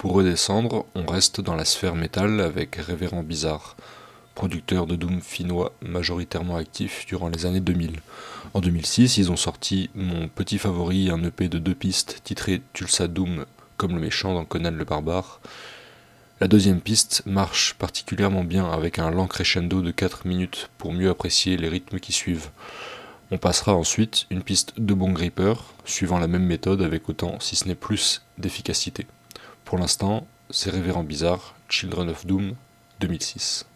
Pour redescendre, on reste dans la sphère métal avec Révérend Bizarre, producteur de doom finnois majoritairement actif durant les années 2000. En 2006, ils ont sorti mon petit favori, un EP de 2 pistes titré Tulsa Doom, comme le méchant dans Conan le Barbare. La deuxième piste marche particulièrement bien avec un lent crescendo de 4 minutes pour mieux apprécier les rythmes qui suivent. On passera ensuite une piste de Bone Gripper, suivant la même méthode avec autant, si ce n'est plus, d'efficacité. Pour l'instant, c'est Révérend Bizarre, Children of Doom, 2006.